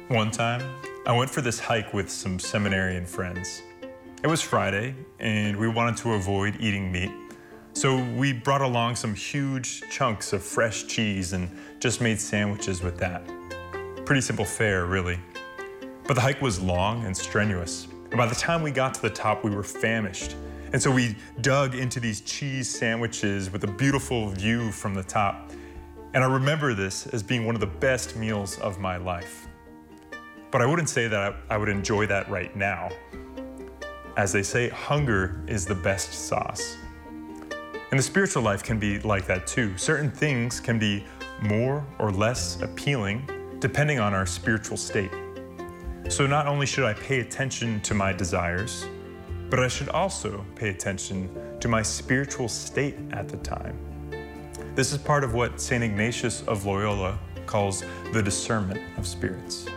One time, I went for this hike with some seminarian friends. It was Friday, and we wanted to avoid eating meat, so we brought along some huge chunks of fresh cheese and just made sandwiches with that. Pretty simple fare, really. But the hike was long and strenuous, and by the time we got to the top, we were famished. And so we dug into these cheese sandwiches with a beautiful view from the top. And I remember this as being one of the best meals of my life. But I wouldn't say that I would enjoy that right now. As they say, hunger is the best sauce. And the spiritual life can be like that too. Certain things can be more or less appealing depending on our spiritual state. So not only should I pay attention to my desires, but I should also pay attention to my spiritual state at the time. This is part of what St. Ignatius of Loyola calls the discernment of spirits.